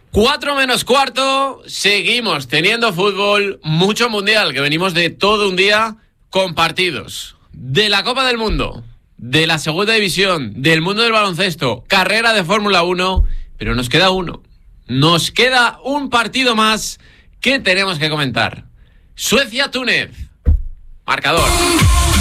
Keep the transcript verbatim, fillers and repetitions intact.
Cuatro menos cuarto, seguimos teniendo fútbol, mucho mundial, que venimos de todo un día con partidos de la Copa del Mundo, de la Segunda División, del mundo del baloncesto, carrera de Fórmula uno, pero nos queda uno. Nos queda un partido más que tenemos que comentar. Suecia-Túnez. Marcador.